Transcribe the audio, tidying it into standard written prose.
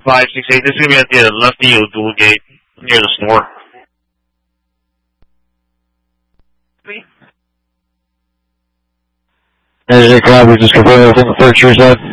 568. This is going to be at the Lefty O'Doul gate near the store. As a copy, just confirm everything the first year side.